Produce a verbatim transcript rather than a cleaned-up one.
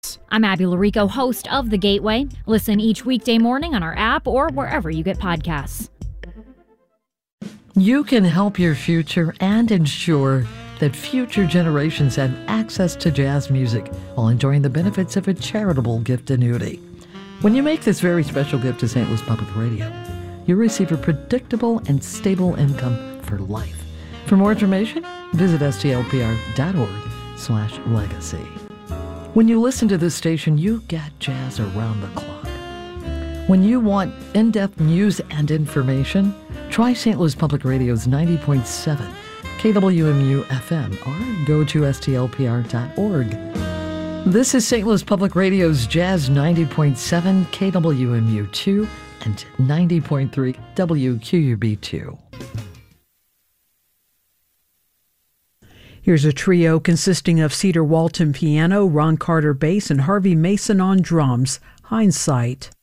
I'm Abby Larico, host of The Gateway. Listen each weekday morning on our app or wherever you get podcasts. You can help your future and ensure that future generations have access to jazz music while enjoying the benefits of a charitable gift annuity. When you make this very special gift to Saint Louis Public Radio, you receive a predictable and stable income for life. For more information, visit S T L P R dot org slash legacy. When you listen to this station, you get jazz around the clock. When you want in-depth news and information, try Saint Louis Public Radio's ninety point seven K W M U F M or go to S T L P R dot org. This is Saint Louis Public Radio's Jazz ninety point seven K W M U two and ninety point three W Q U B two. Here's a trio consisting of Cedar Walton piano, Ron Carter bass, and Harvey Mason on drums. Hindsight.